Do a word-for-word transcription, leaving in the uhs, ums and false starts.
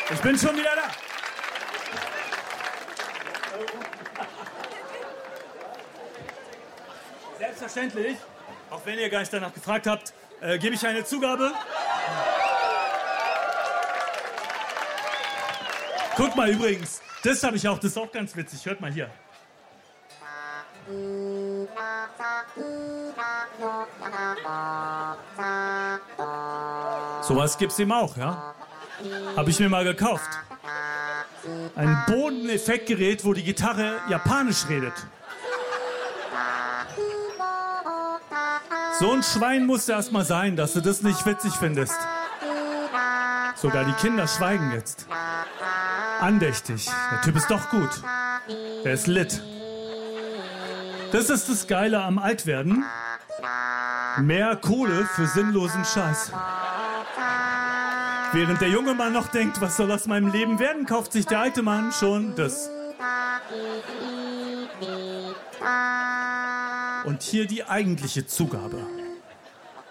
Ich bin schon wieder da. Selbstverständlich, auch wenn ihr gar nicht danach gefragt habt, äh, gebe ich eine Zugabe. Guck mal übrigens, das habe ich auch, das ist auch ganz witzig. Hört mal hier. Sowas gibt's ihm auch, ja? Habe ich mir mal gekauft. Ein Bodeneffektgerät, wo die Gitarre japanisch redet. So ein Schwein musst du erst mal sein, dass du das nicht witzig findest. Sogar die Kinder schweigen jetzt. Andächtig. Der Typ ist doch gut. Der ist lit. Das ist das Geile am Altwerden. Mehr Kohle für sinnlosen Scheiß. Während der junge Mann noch denkt, was soll aus meinem Leben werden, kauft sich der alte Mann schon das. Und hier die eigentliche Zugabe.